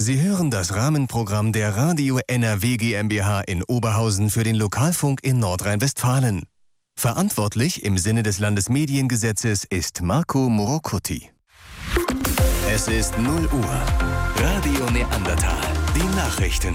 Sie hören das Rahmenprogramm der Radio NRW GmbH in Oberhausen für den Lokalfunk in Nordrhein-Westfalen. Verantwortlich im Sinne des Landesmediengesetzes ist Marco Morocuti. Es ist 0 Uhr. Radio Neandertal. Die Nachrichten.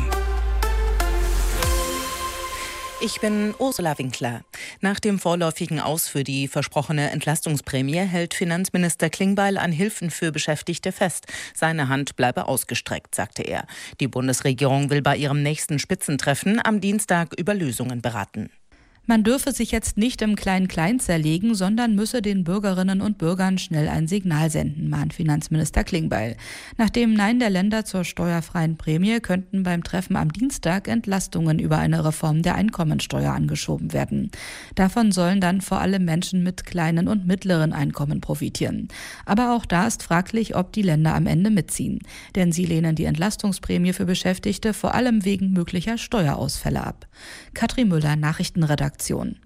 Ich bin Ursula Winkler. Nach dem vorläufigen Aus für die versprochene Entlastungsprämie hält Finanzminister Klingbeil an Hilfen für Beschäftigte fest. Seine Hand bleibe ausgestreckt, sagte er. Die Bundesregierung will bei ihrem nächsten Spitzentreffen am Dienstag über Lösungen beraten. Man dürfe sich jetzt nicht im Klein-Klein zerlegen, sondern müsse den Bürgerinnen und Bürgern schnell ein Signal senden, mahnt Finanzminister Klingbeil. Nach dem Nein der Länder zur steuerfreien Prämie könnten beim Treffen am Dienstag Entlastungen über eine Reform der Einkommensteuer angeschoben werden. Davon sollen dann vor allem Menschen mit kleinen und mittleren Einkommen profitieren. Aber auch da ist fraglich, ob die Länder am Ende mitziehen. Denn sie lehnen die Entlastungsprämie für Beschäftigte vor allem wegen möglicher Steuerausfälle ab. Katrin Müller, Nachrichtenredaktion.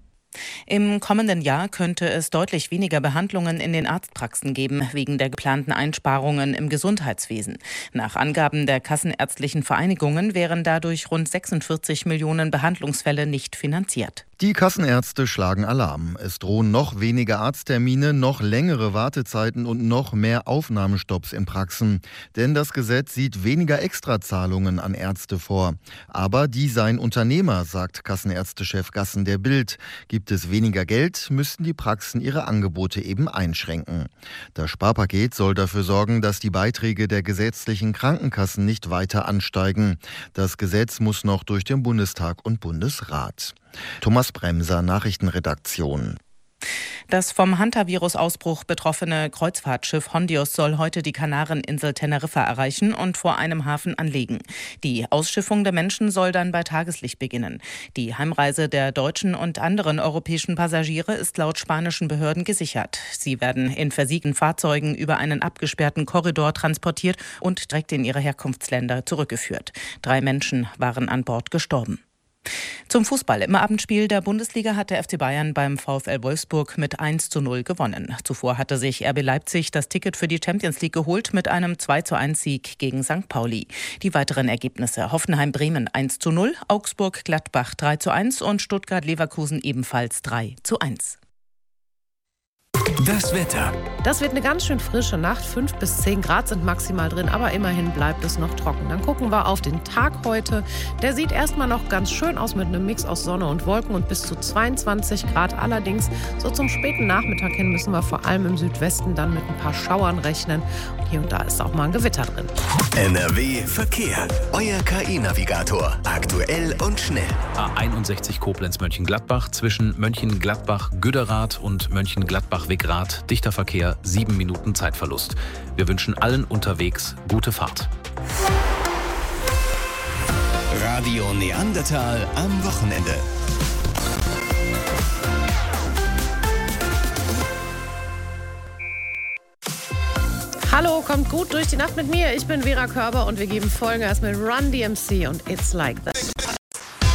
Im kommenden Jahr könnte es deutlich weniger Behandlungen in den Arztpraxen geben, wegen der geplanten Einsparungen im Gesundheitswesen. Nach Angaben der Kassenärztlichen Vereinigungen wären dadurch rund 46 Millionen Behandlungsfälle nicht finanziert. Die Kassenärzte schlagen Alarm. Es drohen noch weniger Arzttermine, noch längere Wartezeiten und noch mehr Aufnahmestopps in Praxen. Denn das Gesetz sieht weniger Extrazahlungen an Ärzte vor. Aber die seien Unternehmer, sagt Kassenärztechef Gassen der Bild. Gibt es weniger Geld, müssten die Praxen ihre Angebote eben einschränken. Das Sparpaket soll dafür sorgen, dass die Beiträge der gesetzlichen Krankenkassen nicht weiter ansteigen. Das Gesetz muss noch durch den Bundestag und Bundesrat. Thomas Bremser, Nachrichtenredaktion. Das vom Hantavirus-Ausbruch betroffene Kreuzfahrtschiff Hondios soll heute die Kanareninsel Teneriffa erreichen und vor einem Hafen anlegen. Die Ausschiffung der Menschen soll dann bei Tageslicht beginnen. Die Heimreise der deutschen und anderen europäischen Passagiere ist laut spanischen Behörden gesichert. Sie werden in versiegten Fahrzeugen über einen abgesperrten Korridor transportiert und direkt in ihre Herkunftsländer zurückgeführt. 3 Menschen waren an Bord gestorben. Zum Fußball. Im Abendspiel der Bundesliga hat der FC Bayern beim VfL Wolfsburg mit 1:0 gewonnen. Zuvor hatte sich RB Leipzig das Ticket für die Champions League geholt mit einem 2:1-Sieg gegen St. Pauli. Die weiteren Ergebnisse: Hoffenheim-Bremen 1:0, Augsburg-Gladbach 3:1 und Stuttgart-Leverkusen ebenfalls 3:1. Das Wetter. Das wird eine ganz schön frische Nacht. 5 bis 10 Grad sind maximal drin, aber immerhin bleibt es noch trocken. Dann gucken wir auf den Tag heute. Der sieht erstmal noch ganz schön aus mit einem Mix aus Sonne und Wolken und bis zu 22 Grad. Allerdings so zum späten Nachmittag hin müssen wir vor allem im Südwesten dann mit ein paar Schauern rechnen. Und hier und da ist auch mal ein Gewitter drin. NRW Verkehr. Euer KI-Navigator. Aktuell und schnell. A61 Koblenz-Mönchengladbach zwischen Mönchengladbach-Güderath und Mönchengladbach-Wegrath. Dichter Verkehr, 7 Minuten Zeitverlust. Wir wünschen allen unterwegs gute Fahrt. Radio Neandertal am Wochenende. Hallo, kommt gut durch die Nacht mit mir. Ich bin Vera Körber und wir geben Vollgas mit Run DMC und It's Like That.